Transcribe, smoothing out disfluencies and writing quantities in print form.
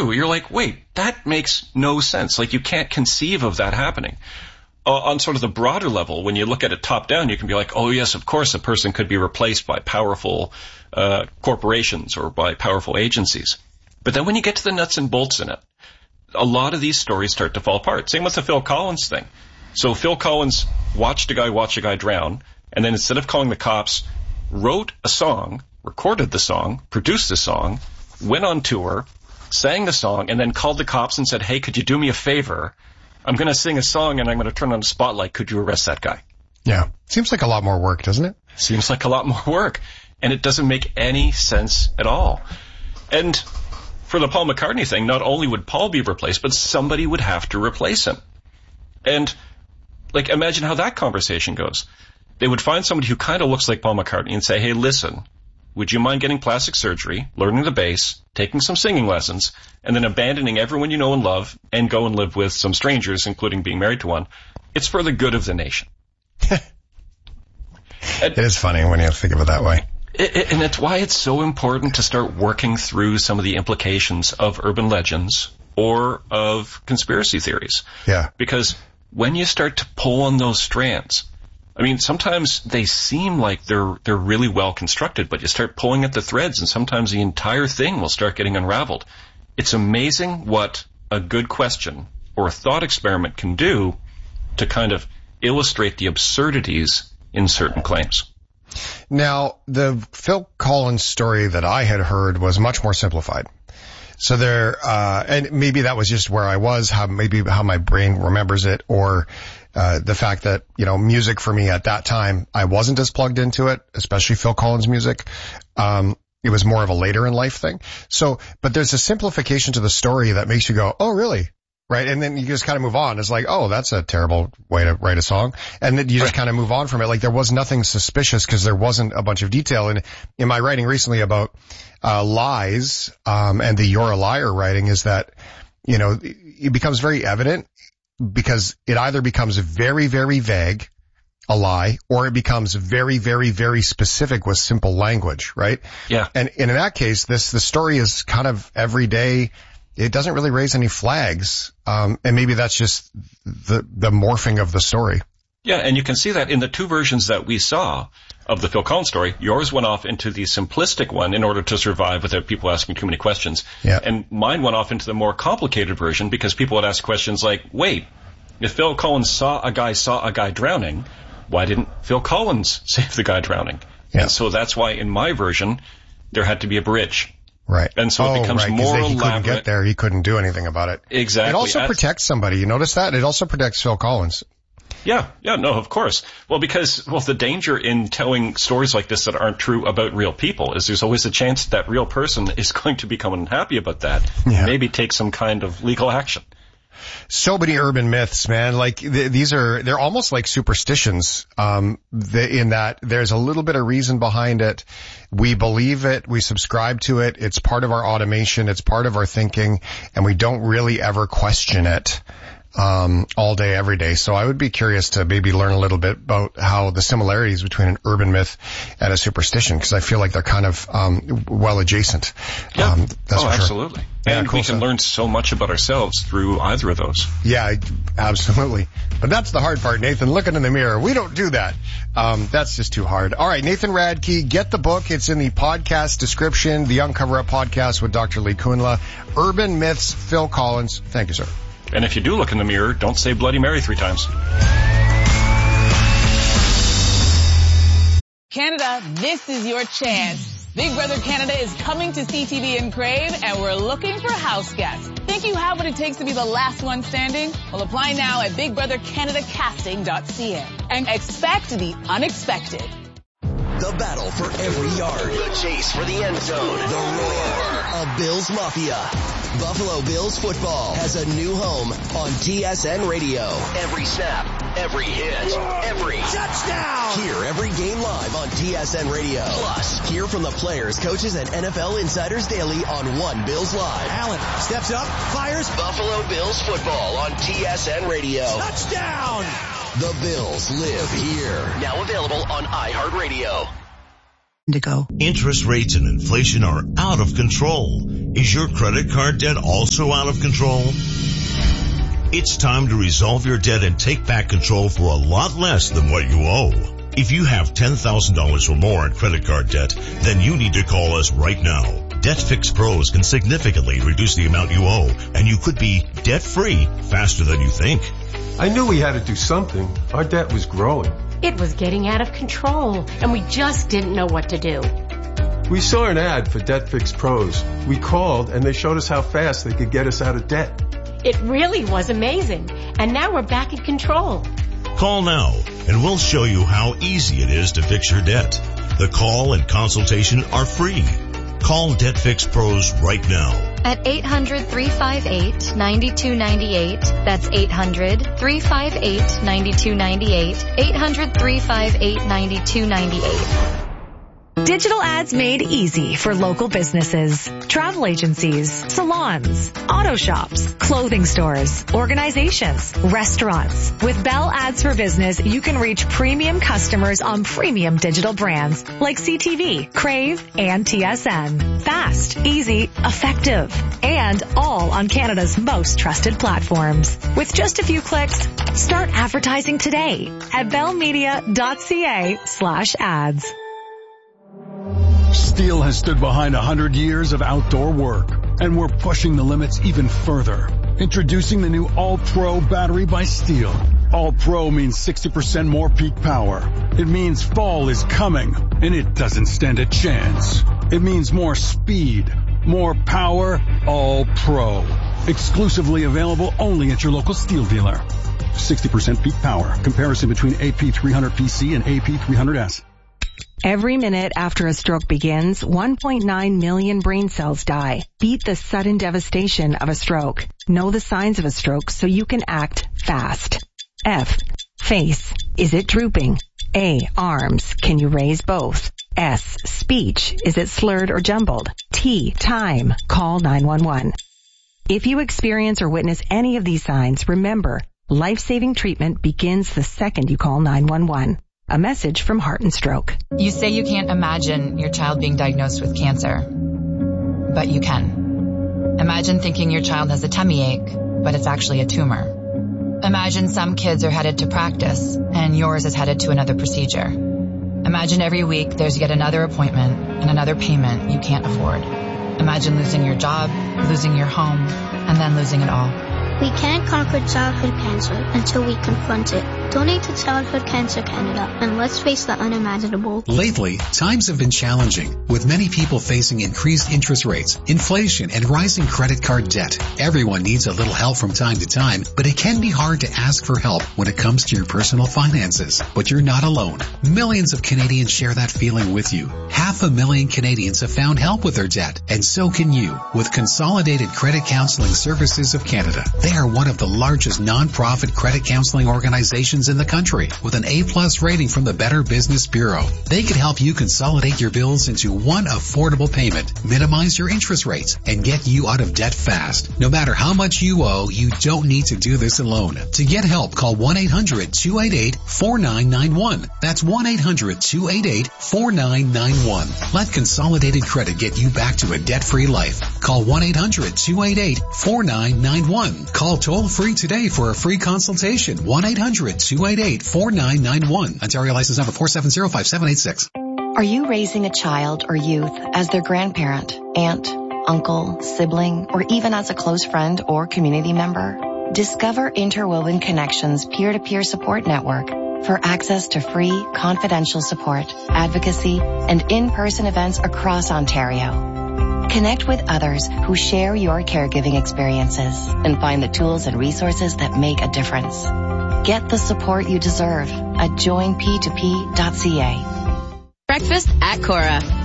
through, you're like, wait, that makes no sense. Like, you can't conceive of that happening. On sort of the broader level, when you look at it top down, you can be like, oh yes, of course, a person could be replaced by powerful corporations or by powerful agencies. But then when you get to the nuts and bolts in it, a lot of these stories start to fall apart. Same with the Phil Collins thing. So Phil Collins watched a guy drown, and then instead of calling the cops, wrote a song, recorded the song, produced the song, went on tour, sang the song, and then called the cops and said, hey, could you do me a favor? I'm going to sing a song and I'm going to turn on a spotlight. Could you arrest that guy? Yeah. Seems like a lot more work, doesn't it? Seems like a lot more work. And it doesn't make any sense at all. And for the Paul McCartney thing, not only would Paul be replaced, but somebody would have to replace him. And, like, imagine how that conversation goes. They would find somebody who kind of looks like Paul McCartney and say, hey, listen, would you mind getting plastic surgery, learning the bass, taking some singing lessons, and then abandoning everyone you know and love and go and live with some strangers, including being married to one? It's for the good of the nation. It is funny when you think of it that way. And it's why it's so important to start working through some of the implications of urban legends or of conspiracy theories. Yeah. Because when you start to pull on those strands, I mean, sometimes they seem like they're really well constructed, but you start pulling at the threads and sometimes the entire thing will start getting unraveled. It's amazing what a good question or a thought experiment can do to kind of illustrate the absurdities in certain claims. Now, the Phil Collins story that I had heard was much more simplified. So there, and maybe that was just where I was, how my brain remembers it, or the fact that, you know, music for me at that time, I wasn't as plugged into it, especially Phil Collins music. It was more of a later in life thing. So, but there's a simplification to the story that makes you go, oh, really? Right? And then you just kind of move on. It's like, oh, that's a terrible way to write a song. And then you just kind of move on from it. Like, there was nothing suspicious because there wasn't a bunch of detail. And in my writing recently about lies, and the You're a Liar writing, is that, you know, it becomes very evident because it either becomes very, very vague, a lie, or it becomes very, very, very specific with simple language, right? Yeah. And in that case, the story is kind of everyday. It doesn't really raise any flags. And maybe that's just the morphing of the story. Yeah, and you can see that in the two versions that we saw of the Phil Collins story. Yours went off into the simplistic one in order to survive without people asking too many questions. Yeah. And mine went off into the more complicated version because people would ask questions like, wait, if Phil Collins saw a guy drowning, why didn't Phil Collins save the guy drowning? Yeah. And so that's why in my version, there had to be a bridge. Right. And so it becomes more elaborate. He couldn't get there. He couldn't do anything about it. Exactly. It also protects somebody. You notice that? It also protects Phil Collins. Yeah, no, of course. Well, because the danger in telling stories like this that aren't true about real people is there's always a chance that real person is going to become unhappy about that. Yeah. Maybe take some kind of legal action. So many urban myths, man. Like, they're almost like superstitions, in that there's a little bit of reason behind it. We believe it. We subscribe to it. It's part of our automation. It's part of our thinking, and we don't really ever question it. All day, every day. So I would be curious to maybe learn a little bit about how the similarities between an urban myth and a superstition, because I feel like they're kind of, well adjacent. Yeah. That's for absolutely. Sure. Yeah, and cool we can learn so much about ourselves through either of those. Yeah, absolutely. But that's the hard part, Nathan. Looking in the mirror. We don't do that. That's just too hard. All right, Nathan Radke, get the book. It's in the podcast description, the Uncover Up podcast with Dr. Lee Kunla. Urban Myths, Phil Collins. Thank you, sir. And if you do look in the mirror, don't say Bloody Mary 3 times. Canada, this is your chance. Big Brother Canada is coming to CTV and Crave, and we're looking for house guests. Think you have what it takes to be the last one standing? Well, apply now at BigBrotherCanadaCasting.ca and expect the unexpected. The battle for every yard. The chase for the end zone. The roar of Bills Mafia. Buffalo Bills football has a new home on TSN Radio. Every snap, every hit, every touchdown. Hear every game live on TSN Radio. Plus, hear from the players, coaches, and NFL insiders daily on One Bills Live. Allen steps up, fires. Buffalo Bills football on TSN Radio. Touchdown! The Bills live here. Now available on iHeartRadio. Interest rates and inflation are out of control, Is your credit card debt also out of control? It's time to resolve your debt and take back control for a lot less than what you owe. If you have $10,000 or more in credit card debt, then you need to call us right now. Debt Fix Pros can significantly reduce the amount you owe, and you could be debt-free faster than you think. I knew we had to do something. Our debt was growing. It was getting out of control, and we just didn't know what to do. We saw an ad for Debt Fix Pros. We called, and they showed us how fast they could get us out of debt. It really was amazing, and now we're back in control. Call now, and we'll show you how easy it is to fix your debt. The call and consultation are free. Call Debt Fix Pros right now. At 800-358-9298. That's 800-358-9298. 800-358-9298. Digital ads made easy for local businesses, travel agencies, salons, auto shops, clothing stores, organizations, restaurants. With Bell Ads for Business, you can reach premium customers on premium digital brands like CTV, Crave, and TSN. Fast, easy, effective, and all on Canada's most trusted platforms. With just a few clicks, start advertising today at bellmedia.ca/ads. Steel has stood behind 100 years of outdoor work, and we're pushing the limits even further. Introducing the new All-Pro battery by Steel. All-Pro means 60% more peak power. It means fall is coming, and it doesn't stand a chance. It means more speed, more power, All-Pro. Exclusively available only at your local Steel dealer. 60% peak power. Comparison between AP300PC and AP300S. Every minute after a stroke begins, 1.9 million brain cells die. Beat the sudden devastation of a stroke. Know the signs of a stroke so you can act fast. F. Face. Is it drooping? A. Arms. Can you raise both? S. Speech. Is it slurred or jumbled? T. Time. Call 911. If you experience or witness any of these signs, remember, life-saving treatment begins the second you call 911. A message from Heart and Stroke. You say you can't imagine your child being diagnosed with cancer, but you can. Imagine thinking your child has a tummy ache, but it's actually a tumor. Imagine some kids are headed to practice, and yours is headed to another procedure. Imagine every week there's yet another appointment and another payment you can't afford. Imagine losing your job, losing your home, and then losing it all. We can't conquer childhood cancer until we confront it. Donate to Childhood Cancer Canada and let's face the unimaginable. Lately, times have been challenging, with many people facing increased interest rates, inflation, and rising credit card debt. Everyone needs a little help from time to time, but it can be hard to ask for help when it comes to your personal finances. But you're not alone. Millions of Canadians share that feeling with you. 500,000 Canadians have found help with their debt, and so can you, with Consolidated Credit Counseling Services of Canada. They are one of the largest non-profit credit counseling organizations in the country, with an A+ rating from the Better Business Bureau. They can help you consolidate your bills into one affordable payment, minimize your interest rates, and get you out of debt fast. No matter how much you owe, you don't need to do this alone. To get help, call 1-800-288-4991. That's 1-800-288-4991. Let Consolidated Credit get you back to a debt-free life. Call 1-800-288-4991. Call toll-free today for a free consultation. 1-800-288-4991. Ontario license number 4705786. Are you raising a child or youth as their grandparent, aunt, uncle, sibling, or even as a close friend or community member? Discover Interwoven Connections peer-to-peer support network for access to free, confidential support, advocacy, and in-person events across Ontario. Connect with others who share your caregiving experiences and find the tools and resources that make a difference. Get the support you deserve at joinp2p.ca. Breakfast at Cora.